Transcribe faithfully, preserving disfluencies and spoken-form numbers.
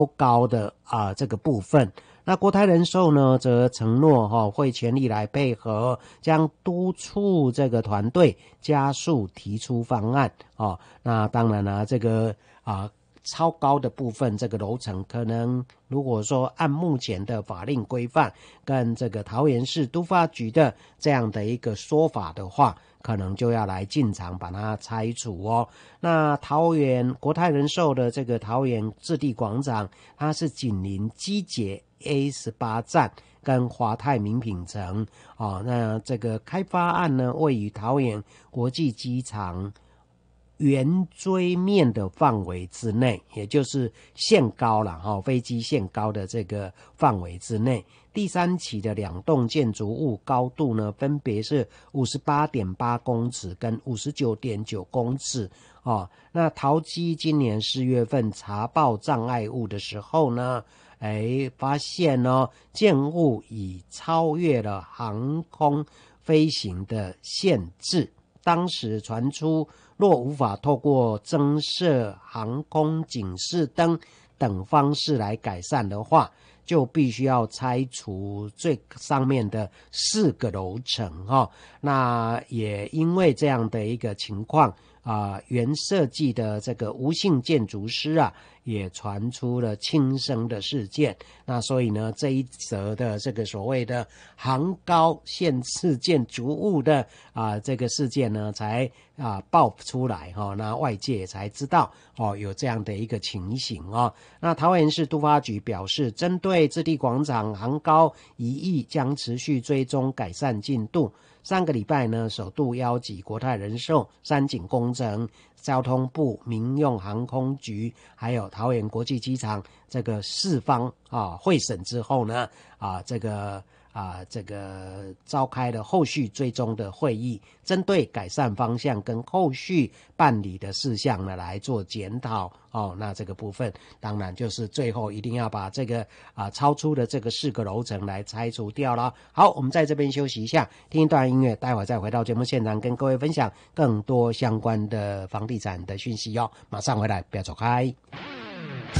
高的啊、呃、这个部分。那国泰人寿呢，则承诺哈、哦、会全力来配合，将督促这个团队加速提出方案哦。那当然了，这个啊、呃、超高的部分，这个楼层可能如果说按目前的法令规范跟这个桃园市都发局的这样的一个说法的话，可能就要来进场把它拆除哦。那桃园国泰人寿的这个桃园置地广场，它是紧邻机捷 A 十八 站跟华泰名品城哦。那这个开发案呢，位于桃园国际机场圆锥面的范围之内，也就是限高了哈、哦，飞机限高的这个范围之内。第三期的两栋建筑物高度呢，分别是 五十八点八公尺跟 五十九点九公尺哦。那桃机今年四月份查报障碍物的时候呢，哎，发现呢，建物已超越了航空飞行的限制。当时传出，若无法透过增设航空警示灯等方式来改善的话，就必须要拆除最上面的四个楼层哈、哦。那也因为这样的一个情况啊、呃，原设计的这个吴姓建筑师啊，也传出了轻生的事件。那所以呢，这一则的这个所谓的航高限制建筑物的啊、呃、这个事件呢，才啊、呃、爆出来哈、哦，那外界才知道哦有这样的一个情形哦。那桃园市都发局表示，针对置地广场航高疑义，将持续追踪改善进度。上个礼拜呢，首度邀集国泰人寿、三井工程、交通部、民用航空局，还有桃园国际机场这个四方啊会审之后呢，啊这个啊这个召开了后续追踪的会议，针对改善方向跟后续办理的事项呢来做检讨哦。那这个部分当然就是最后一定要把这个啊超出的这个四个楼层来拆除掉了。好，我们在这边休息一下，听一段音乐，待会儿再回到节目现场，跟各位分享更多相关的房地产的讯息哦。马上回来，不要走开。